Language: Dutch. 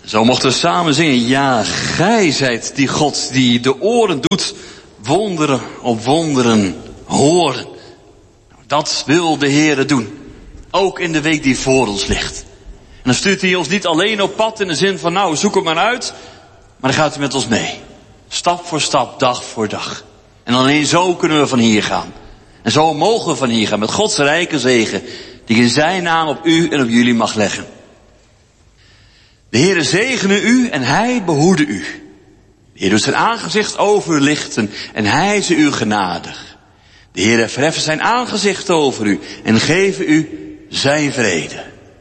Zo mochten we samen zingen. Ja, gij zijt die God die de oren doet wonderen op wonderen horen. Dat wil de Heere doen. Ook in de week die voor ons ligt. En dan stuurt hij ons niet alleen op pad in de zin van nou, zoek het maar uit. Maar dan gaat hij met ons mee. Stap voor stap, dag voor dag. En alleen zo kunnen we van hier gaan. En zo mogen we van hier gaan met Gods rijke zegen. Die in zijn naam op u en op jullie mag leggen. De Heere zegene u en hij behoede u. De Heer doet zijn aangezicht over u lichten en hij is u genadig. De Heer verheffen zijn aangezicht over u en geven u zijn vrede.